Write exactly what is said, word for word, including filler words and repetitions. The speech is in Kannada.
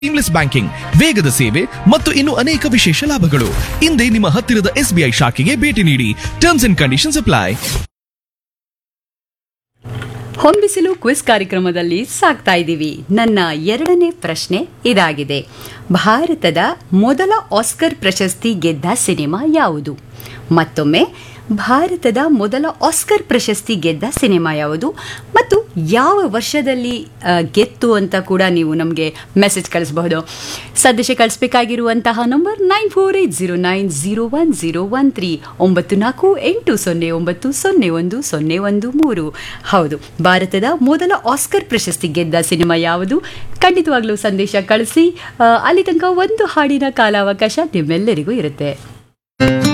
ಸೀಮ್ಲೆಸ್ ಬ್ಯಾಂಕಿಂಗ್, ವೇಗದ ಸೇವೆ ಮತ್ತು ಇನ್ನು ಅನೇಕ ವಿಶೇಷ ಲಾಭಗಳು. ಇಂದೇ ನಿಮ್ಮ ಹತ್ತಿರದ ಎಸ್ಬಿಐ ಶಾಖೆಗೆ ಭೇಟಿ ನೀಡಿ. Terms and conditions apply. Hombisilu quiz ಕಾರ್ಯಕ್ರಮದಲ್ಲಿ ಸಾಕ್ತಾ ಇದ್ದೀವಿ. ನನ್ನ ಎರಡನೇ ಪ್ರಶ್ನೆ ಇದಾಗಿದೆ. ಭಾರತದ ಮೊದಲ ಆಸ್ಕರ್ ಪ್ರಶಸ್ತಿ ಗೆದ್ದ ಸಿನಿಮಾ ಯಾವುದು? ಮತ್ತೊಮ್ಮೆ, ಭಾರತದ ಮೊದಲ ಆಸ್ಕರ್ ಪ್ರಶಸ್ತಿ ಗೆದ್ದ ಸಿನಿಮಾ ಯಾವುದು ಮತ್ತು ಯಾವ ವರ್ಷದಲ್ಲಿ ಗೆತ್ತು ಅಂತ ಕೂಡ ನೀವು ನಮಗೆ ಮೆಸೇಜ್ ಕಳಿಸಬಹುದು. ಸದ್ಯಕ್ಕೆ ಕಳಿಸಬೇಕಾಗಿರುವಂತಹ number nine four eight zero nine zero one zero one three ಒಂಬತ್ತು ನಾಲ್ಕು ಎಂಟು ಸೊನ್ನೆ ಒಂಬತ್ತು ಸೊನ್ನೆ ಒಂದು ಸೊನ್ನೆ ಒಂದು ಮೂರು. ಹೌದು, ಭಾರತದ ಮೊದಲ ಆಸ್ಕರ್ ಪ್ರಶಸ್ತಿ ಗೆದ್ದ ಸಿನಿಮಾ ಯಾವುದು? ಖಂಡಿತವಾಗ್ಲೂ ಸಂದೇಶ ಕಳಿಸಿ. ಅಲ್ಲಿ ತನಕ ಒಂದು ಹಾಡಿನ ಕಾಲಾವಕಾಶ ನಿಮ್ಮೆಲ್ಲರಿಗೂ ಇರುತ್ತೆ.